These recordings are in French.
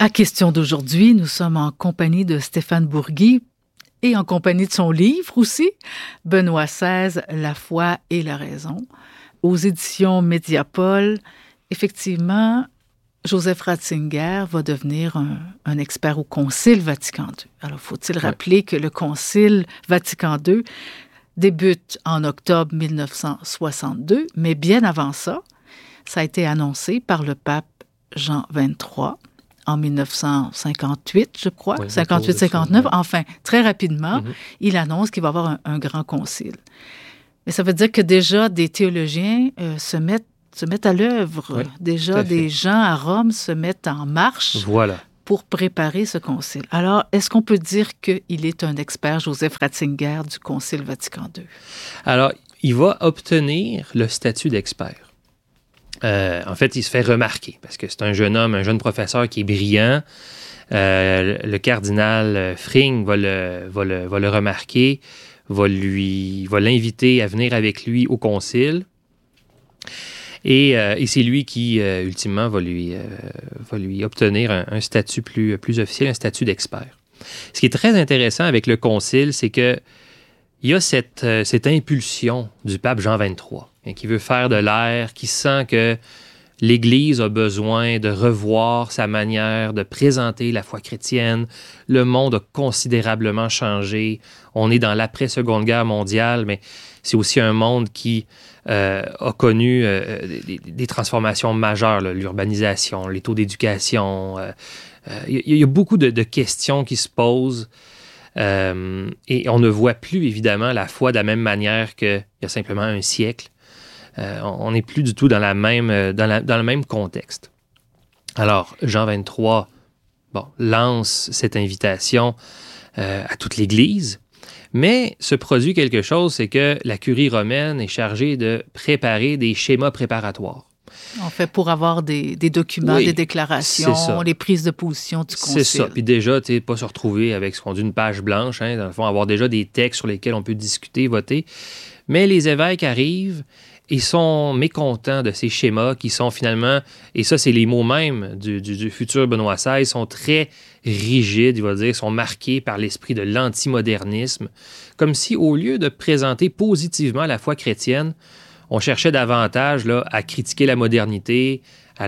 À Question d'aujourd'hui, nous sommes en compagnie de Stéphane Bourgui et en compagnie de son livre aussi, Benoît XVI, La foi et la raison, aux éditions Mediapol. Effectivement, Joseph Ratzinger va devenir un expert au Concile Vatican II. Alors, faut-il rappeler que le Concile Vatican II débute en octobre 1962, mais bien avant ça, ça a été annoncé par le pape Jean XXIII en 1958, je crois, oui, 58-59. Enfin, très rapidement, il annonce qu'il va y avoir un grand concile. Mais ça veut dire que déjà, des théologiens se mettent à l'œuvre. Oui, déjà, des gens à Rome se mettent en marche pour préparer ce concile. Alors, est-ce qu'on peut dire qu'il est un expert, Joseph Ratzinger, du Concile Vatican II? Alors, il va obtenir le statut d'expert. En fait, il se fait remarquer parce que c'est un jeune homme, un jeune professeur qui est brillant. Le cardinal Fring va le remarquer, va l'inviter à venir avec lui au concile. Et c'est lui qui, ultimement, va lui obtenir un statut plus officiel, un statut d'expert. Ce qui est très intéressant avec le concile, c'est que il y a cette impulsion du pape Jean XXIII qui veut faire de l'air, qui sent que l'Église a besoin de revoir sa manière de présenter la foi chrétienne. Le monde a considérablement changé. On est dans l'après-Seconde Guerre mondiale, mais c'est aussi un monde qui a connu des transformations majeures, là, l'urbanisation, les taux d'éducation. Il y a beaucoup de questions qui se posent. Et on ne voit plus, évidemment, la foi de la même manière qu'il y a simplement un siècle. On n'est plus du tout dans le même contexte. Alors, Jean XXIII lance cette invitation à toute l'Église, mais se produit quelque chose, c'est que la curie romaine est chargée de préparer des schémas préparatoires. En fait, pour avoir des documents, des déclarations, les prises de position du concile. C'est ça. Puis déjà, tu sais, pas se retrouver avec ce qu'on dit une page blanche, hein, dans le fond, avoir déjà des textes sur lesquels on peut discuter, voter. Mais les évêques arrivent et sont mécontents de ces schémas qui sont finalement, et ça, c'est les mots mêmes du futur Benoît XVI, sont très rigides, il va dire, sont marqués par l'esprit de l'antimodernisme, comme si, au lieu de présenter positivement la foi chrétienne, on cherchait davantage là, à critiquer la modernité,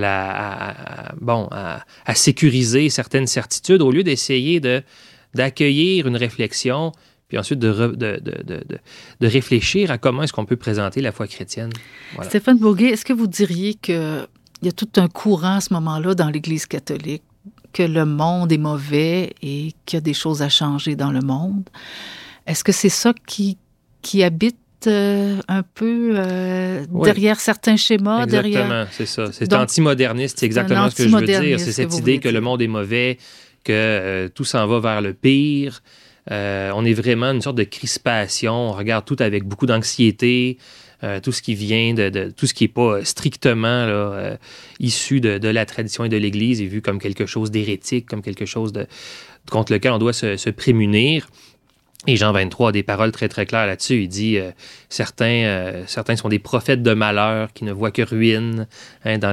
à sécuriser certaines certitudes, au lieu d'essayer d'accueillir une réflexion, puis ensuite de réfléchir à comment est-ce qu'on peut présenter la foi chrétienne. Voilà. Stéphane Bourgui, est-ce que vous diriez qu'il y a tout un courant à ce moment-là dans l'Église catholique, que le monde est mauvais et qu'il y a des choses à changer dans le monde? Est-ce que c'est ça qui habite un peu derrière certains schémas? Exactement, c'est ça. C'est antimoderniste, c'est exactement ce que je veux dire. C'est cette idée que le monde est mauvais, que tout s'en va vers le pire. On est vraiment une sorte de crispation. On regarde tout avec beaucoup d'anxiété. Tout ce qui vient tout ce qui n'est pas strictement là, issu de la tradition et de l'Église est vu comme quelque chose d'hérétique, comme quelque chose contre lequel on doit se prémunir. Et Jean XXIII a des paroles très, très claires là-dessus. Il dit certains sont des prophètes de malheur qui ne voient que ruine dans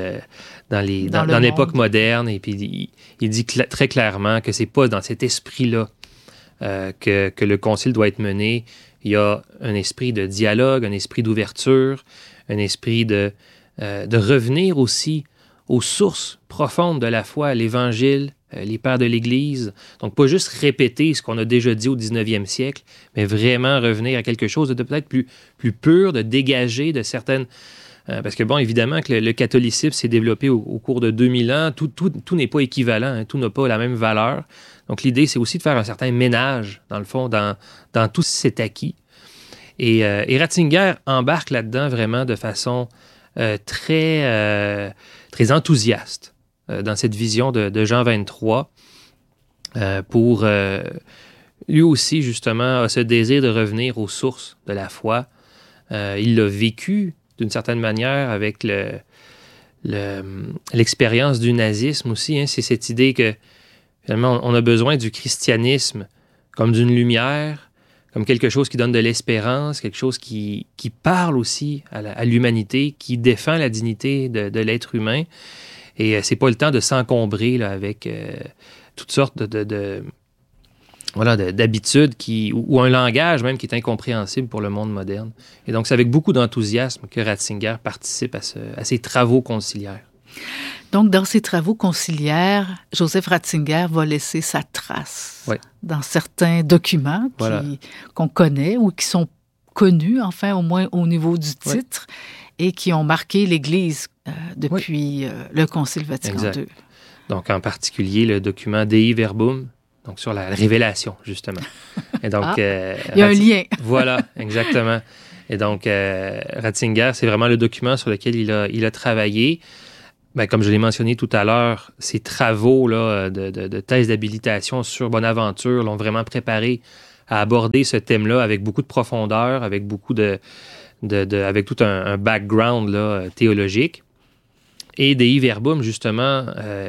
l'époque moderne. Et puis, il dit très clairement que c'est pas dans cet esprit-là que le concile doit être mené. Il y a un esprit de dialogue, un esprit d'ouverture, un esprit de revenir aussi aux sources profondes de la foi, l'Évangile, les pères de l'Église. Donc, pas juste répéter ce qu'on a déjà dit au 19e siècle, mais vraiment revenir à quelque chose de peut-être plus pur, de dégager de certaines... parce que, bon, évidemment que le catholicisme s'est développé au cours de 2000 ans. Tout n'est pas équivalent, hein, tout n'a pas la même valeur. Donc, l'idée, c'est aussi de faire un certain ménage, dans le fond, dans tout cet acquis. Et Ratzinger embarque là-dedans vraiment de façon très enthousiaste dans cette vision de Jean XXIII pour lui aussi, justement, a ce désir de revenir aux sources de la foi. Il l'a vécu d'une certaine manière avec l'expérience du nazisme aussi. Hein. C'est cette idée que finalement, on a besoin du christianisme comme d'une lumière, comme quelque chose qui donne de l'espérance, quelque chose qui parle aussi à l'humanité, qui défend la dignité de l'être humain. Et c'est pas le temps de s'encombrer là, avec toutes sortes d'habitudes ou un langage même qui est incompréhensible pour le monde moderne. Et donc, c'est avec beaucoup d'enthousiasme que Ratzinger participe à ces travaux conciliaires. Donc, dans ces travaux conciliaires, Joseph Ratzinger va laisser sa trace dans certains documents qu'on connaît ou qui sont connus, enfin, au moins au niveau du titre, et qui ont marqué l'Église depuis le Concile Vatican II. Donc, en particulier, le document Dei Verbum, donc sur la révélation, justement. Et donc, il y a un lien. Voilà, exactement. Et donc, Ratzinger, c'est vraiment le document sur lequel il a travaillé. Bien, comme je l'ai mentionné tout à l'heure, ces travaux là, de thèse d'habilitation sur Bonaventure l'ont vraiment préparé à aborder ce thème-là avec beaucoup de profondeur, avec beaucoup avec tout un background là, théologique. Et Dei Verbum, justement,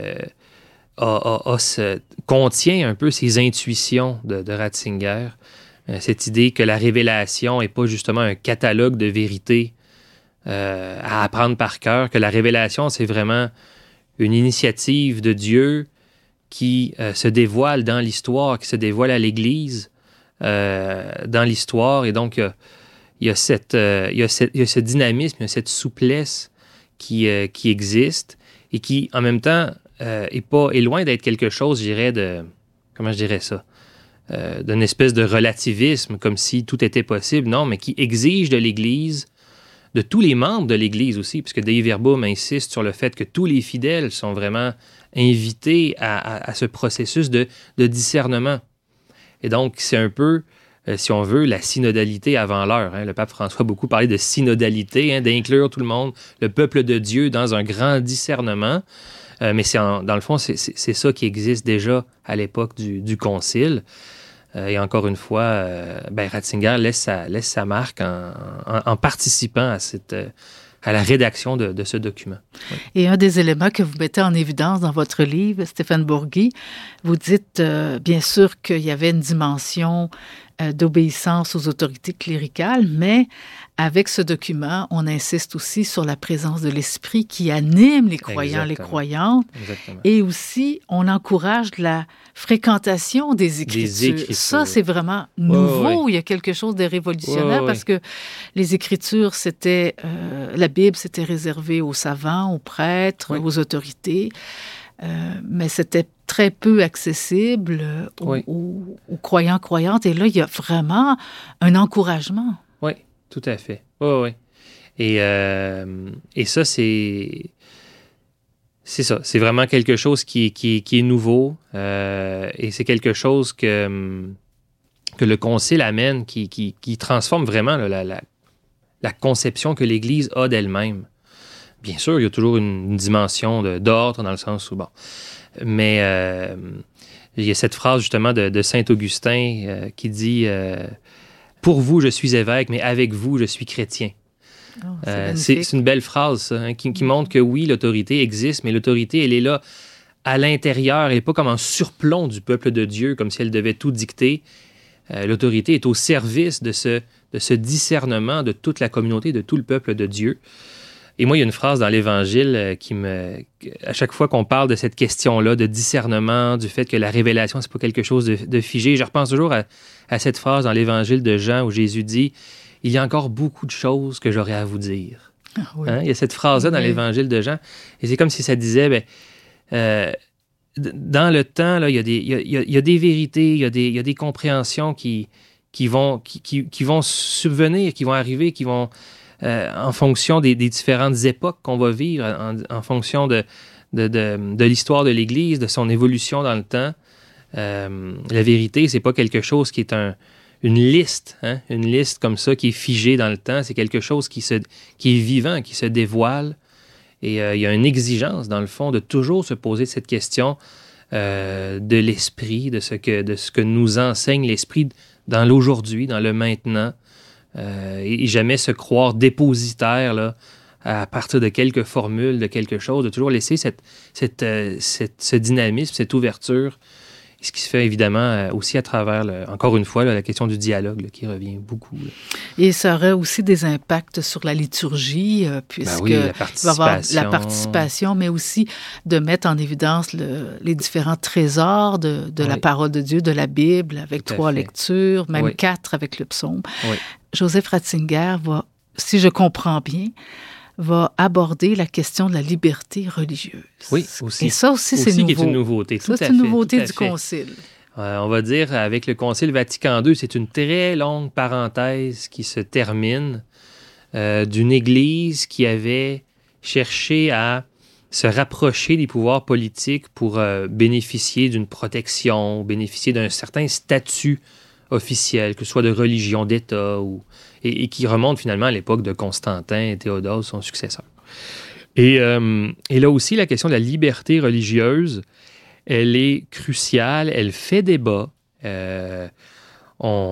contient un peu ces intuitions de Ratzinger, cette idée que la révélation n'est pas justement un catalogue de vérités à apprendre par cœur, que la révélation, c'est vraiment une initiative de Dieu qui se dévoile dans l'histoire, qui se dévoile à l'Église dans l'histoire. Et donc, il y a ce dynamisme, il y a cette souplesse qui existe et qui, en même temps, est loin d'être quelque chose, je dirais, comment je dirais ça, d'une espèce de relativisme, comme si tout était possible, non, mais qui exige de l'Église, de tous les membres de l'Église aussi, puisque Dei Verbum insiste sur le fait que tous les fidèles sont vraiment invités à ce processus de discernement. Et donc, c'est un peu, si on veut, la synodalité avant l'heure. Hein. Le pape François a beaucoup parlé de synodalité, d'inclure tout le monde, le peuple de Dieu, dans un grand discernement. Mais dans le fond, c'est ça qui existe déjà à l'époque du Concile. Et encore une fois, Ratzinger laisse sa marque en participant à la rédaction de ce document. Oui. Et un des éléments que vous mettez en évidence dans votre livre, Stéphane Bourgui, vous dites bien sûr qu'il y avait une dimension d'obéissance aux autorités cléricales, mais avec ce document, on insiste aussi sur la présence de l'esprit qui anime les croyants, les croyantes. Exactement. Et aussi, on encourage la fréquentation des Écritures. Ça, c'est vraiment nouveau. Oui. Il y a quelque chose de révolutionnaire parce que les Écritures, c'était... la Bible, c'était réservé aux savants, aux prêtres, aux autorités. Mais c'était très peu accessible aux croyants, croyantes. Et là, il y a vraiment un encouragement. Oui, tout à fait. Oui. Et ça, c'est ça. C'est vraiment quelque chose qui est nouveau. Et c'est quelque chose que le Concile amène, qui transforme vraiment la conception que l'Église a d'elle-même. Bien sûr, il y a toujours une dimension d'ordre, dans le sens où, mais il y a cette phrase, justement, de Saint Augustin qui dit « Pour vous, je suis évêque, mais avec vous, je suis chrétien. » C'est une belle phrase, ça, hein, qui montre que oui, l'autorité existe, mais l'autorité, elle est là à l'intérieur, elle n'est pas comme en surplomb du peuple de Dieu, comme si elle devait tout dicter. L'autorité est au service de ce discernement de toute la communauté, de tout le peuple de Dieu. Et moi, il y a une phrase dans l'Évangile à chaque fois qu'on parle de cette question-là, de discernement, du fait que la révélation, c'est pas quelque chose de figé, je repense toujours à cette phrase dans l'Évangile de Jean où Jésus dit « Il y a encore beaucoup de choses que j'aurais à vous dire. » Hein? Il y a cette phrase-là dans l'Évangile de Jean. Et c'est comme si ça disait, dans le temps, là, il y a des vérités, il y a des compréhensions qui vont subvenir, qui vont arriver, qui vont... en fonction des différentes époques qu'on va vivre, en fonction de l'histoire de l'Église, de son évolution dans le temps. La vérité, c'est pas quelque chose qui est une liste, hein? Une liste comme ça qui est figée dans le temps. C'est quelque chose qui est vivant, qui se dévoile. Et il y a une exigence, dans le fond, de toujours se poser cette question de l'esprit, de ce que nous enseigne l'esprit dans l'aujourd'hui, dans le maintenant. Et jamais se croire dépositaire là, à partir de quelques formules, de quelque chose, de toujours laisser ce dynamisme, cette ouverture. Et ce qui se fait évidemment aussi à travers, encore une fois, la question du dialogue qui revient beaucoup. Et ça aurait aussi des impacts sur la liturgie, puisque oui, il va y avoir la participation, mais aussi de mettre en évidence les différents trésors de la parole de Dieu, de la Bible, avec 3 lectures, même 4 avec le psaume. Oui. Joseph Ratzinger va, si je comprends bien, va aborder la question de la liberté religieuse. Oui, aussi. Et ça aussi, c'est nouveau. Qui est une nouveauté. Ça, c'est une nouveauté du Concile. On va dire, avec le Concile Vatican II, c'est une très longue parenthèse qui se termine d'une Église qui avait cherché à se rapprocher des pouvoirs politiques pour bénéficier d'une protection, bénéficier d'un certain statut officiel, que ce soit de religion, d'État, et qui remonte finalement à l'époque de Constantin et Théodose, son successeur. Et là aussi, la question de la liberté religieuse, elle est cruciale, elle fait débat.